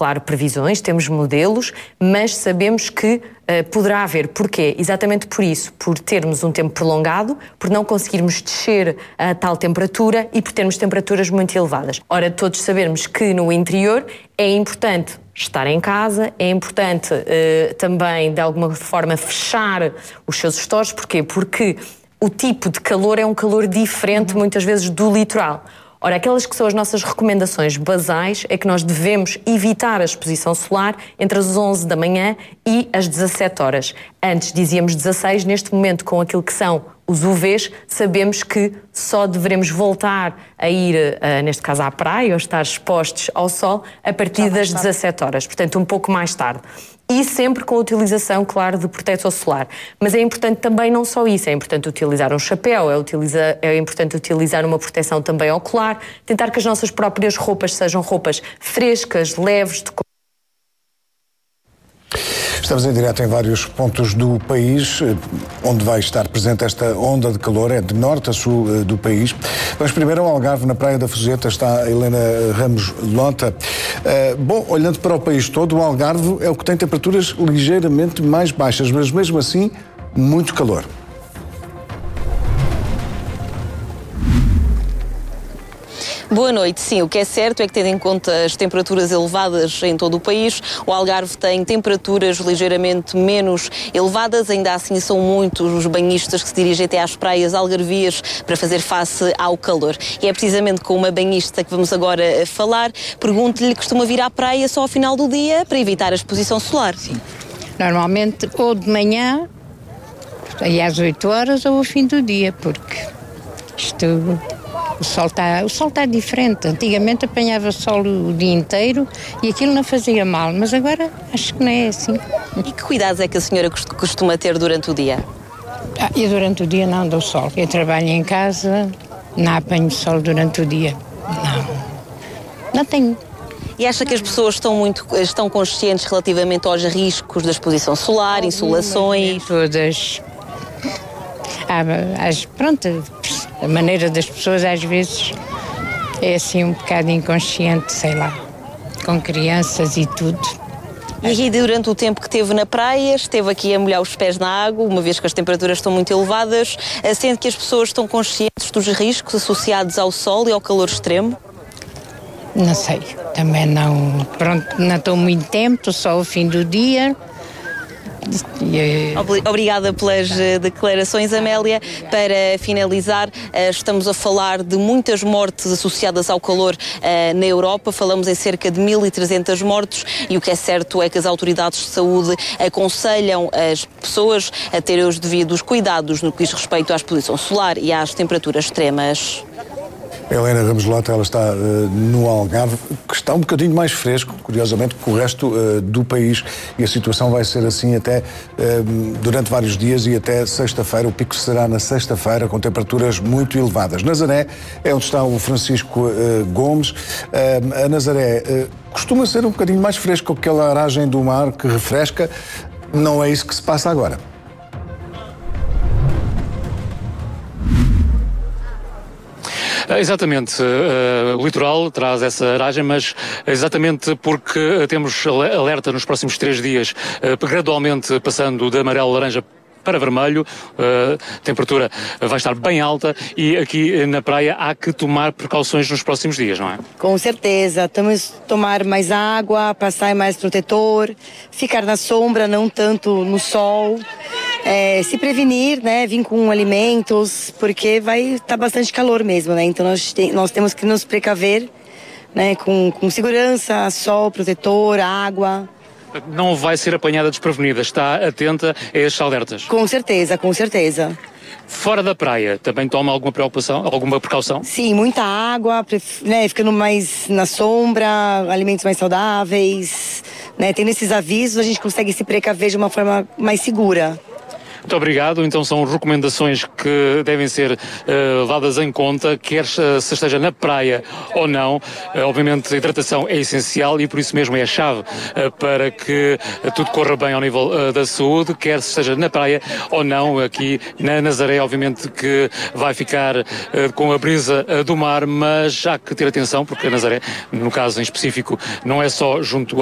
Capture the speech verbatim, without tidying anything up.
claro, previsões, temos modelos, mas sabemos que uh, poderá haver. Porquê? Exatamente por isso, por termos um tempo prolongado, por não conseguirmos descer a tal temperatura e por termos temperaturas muito elevadas. Ora, todos sabemos que no interior é importante estar em casa, é importante uh, também, de alguma forma, fechar os seus stores. Porquê? Porque o tipo de calor é um calor diferente, muitas vezes, do litoral. Ora, aquelas que são as nossas recomendações basais é que nós devemos evitar a exposição solar entre as onze da manhã e as dezassete horas. Antes dizíamos dezasseis, neste momento, com aquilo que são os U Vs, sabemos que só deveremos voltar a ir, uh, neste caso, à praia ou estar expostos ao sol a partir das dezassete horas, portanto, um pouco mais tarde. E sempre com a utilização, claro, de protetor solar. Mas é importante também não só isso, é importante utilizar um chapéu, é, utiliza, é importante utilizar uma proteção também ocular, tentar que as nossas próprias roupas sejam roupas frescas, leves, de... Estamos em direto em vários pontos do país, onde vai estar presente esta onda de calor, é de norte a sul do país. Mas primeiro ao Algarve, na Praia da Fuzeta, está a Helena Ramos Lota. Uh, bom, olhando para o país todo, o Algarve é o que tem temperaturas ligeiramente mais baixas, mas mesmo assim, muito calor. Boa noite. Sim, o que é certo é que, tendo em conta as temperaturas elevadas em todo o país, o Algarve tem temperaturas ligeiramente menos elevadas. Ainda assim, são muitos os banhistas que se dirigem até às praias algarvias para fazer face ao calor. E é precisamente com uma banhista que vamos agora falar. Pergunto-lhe, costuma vir à praia só ao final do dia para evitar a exposição solar? Sim. Normalmente, ou de manhã, aí às oito horas, ou ao fim do dia, porque isto... O sol está o sol está diferente. Antigamente apanhava sol o dia inteiro e aquilo não fazia mal, mas agora acho que não é assim. E que cuidados é que a senhora costuma ter durante o dia? Ah, eu durante o dia não dou sol. Eu trabalho em casa, não apanho sol durante o dia. Não, não tenho. E acha que as pessoas estão, muito, estão conscientes relativamente aos riscos da exposição solar, insolações? Todas. Ah, as, pronto, a maneira das pessoas às vezes é assim um bocado inconsciente, sei lá, com crianças e tudo. E aqui, durante o tempo que esteve na praia, esteve aqui a molhar os pés na água, uma vez que as temperaturas estão muito elevadas, sente que as pessoas estão conscientes dos riscos associados ao sol e ao calor extremo? Não sei, também não, pronto, não estou muito tempo, estou só ao fim do dia. Obrigada pelas declarações, Amélia. Para finalizar, estamos a falar de muitas mortes associadas ao calor na Europa. Falamos em cerca de mil e trezentas mortes e o que é certo é que as autoridades de saúde aconselham as pessoas a terem os devidos cuidados no que diz respeito à exposição solar e às temperaturas extremas. Helena Ramos Lota, ela está uh, no Algarve, que está um bocadinho mais fresco, curiosamente, que o resto uh, do país, e a situação vai ser assim até uh, durante vários dias e até sexta-feira. O pico será na sexta-feira, com temperaturas muito elevadas. Nazaré é onde está o Francisco uh, Gomes. Uh, a Nazaré uh, costuma ser um bocadinho mais fresco, aquela aragem do mar que refresca. Não é isso que se passa agora. Exatamente, uh, o litoral traz essa aragem, mas exatamente porque temos alerta nos próximos três dias, uh, gradualmente passando de amarelo a laranja para vermelho, a uh, temperatura vai estar bem alta e aqui na praia há que tomar precauções nos próximos dias, não é? Com certeza, temos que tomar mais água, passar mais protetor, ficar na sombra, não tanto no sol, é, se prevenir, né, vir com alimentos, porque vai estar bastante calor mesmo, né, então nós, tem, nós temos que nos precaver, né, com, com segurança, sol, protetor, água. Não vai ser apanhada desprevenida, está atenta a estes alertas? Com certeza, com certeza. Fora da praia, também toma alguma preocupação, alguma precaução? Sim, muita água, né, ficando mais na sombra, alimentos mais saudáveis, né, tendo esses avisos a gente consegue se precaver de uma forma mais segura. Muito obrigado. Então são recomendações que devem ser uh, levadas em conta, quer uh, se esteja na praia ou não. Uh, obviamente a hidratação é essencial e por isso mesmo é a chave uh, para que uh, tudo corra bem ao nível uh, da saúde, quer se esteja na praia ou não. Aqui na Nazaré, obviamente que vai ficar uh, com a brisa uh, do mar, mas há que ter atenção porque a Nazaré, no caso em específico, não é só junto